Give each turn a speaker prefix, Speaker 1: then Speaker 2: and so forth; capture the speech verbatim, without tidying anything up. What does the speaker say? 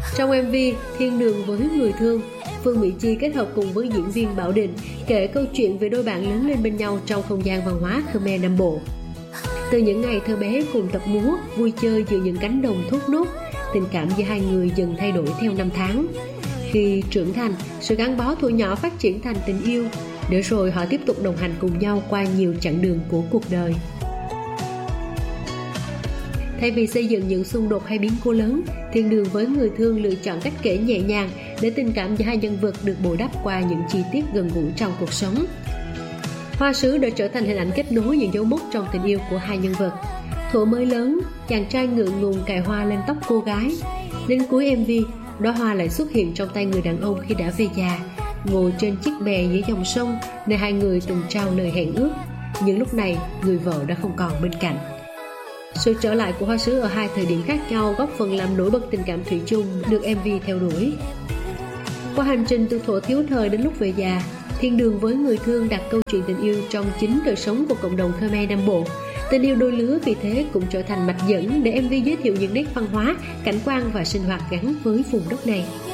Speaker 1: Trong em vê Thiên Đường với Người Thương, Phương Mỹ Chi kết hợp cùng với diễn viên Bảo Định kể câu chuyện về đôi bạn lớn lên bên nhau trong không gian văn hóa Khmer Nam Bộ. Từ những ngày thơ bé cùng tập múa, vui chơi giữa những cánh đồng thốt nốt, tình cảm giữa hai người dần thay đổi theo năm tháng. Khi trưởng thành, sự gắn bó thuở nhỏ phát triển thành tình yêu, để rồi họ tiếp tục đồng hành cùng nhau qua nhiều chặng đường của cuộc đời. Thay vì xây dựng những xung đột hay biến cố lớn, Thiên Đường với Người Thương lựa chọn cách kể nhẹ nhàng để tình cảm giữa hai nhân vật được bồi đắp qua những chi tiết gần gũi trong cuộc sống. Hoa sứ đã trở thành hình ảnh kết nối những dấu mốc trong tình yêu của hai nhân vật. Thuở mới lớn, chàng trai ngượng ngùng cài hoa lên tóc cô gái. Đến cuối em vê, đóa hoa lại xuất hiện trong tay người đàn ông khi đã về già, ngồi trên chiếc bè giữa dòng sông nơi hai người từng trao lời hẹn ước. Nhưng lúc này, người vợ đã không còn bên cạnh. Sự trở lại của hoa sứ ở hai thời điểm khác nhau góp phần làm nổi bật tình cảm thủy chung được em vê theo đuổi. Qua hành trình từ thuở thiếu thời đến lúc về già, Thiên Đường với Người Thương đặt câu chuyện tình yêu trong chính đời sống của cộng đồng Khmer Nam Bộ. Tình yêu đôi lứa vì thế cũng trở thành mạch dẫn để em vê giới thiệu những nét văn hóa, cảnh quan và sinh hoạt gắn với vùng đất này.